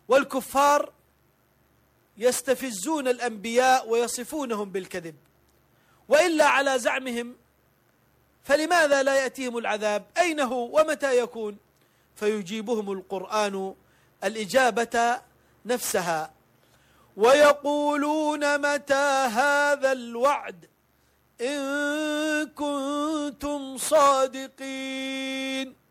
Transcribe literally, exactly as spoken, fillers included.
والكفار يستفزون الأنبياء ويصفونهم بالكذب، وإلا على زعمهم فلماذا لا يأتيهم العذاب؟ أين هو ومتى يكون؟ فيجيبهم القرآن الإجابة نفسها. ويقولون متى هذا الوعد إن كنتم صادقين.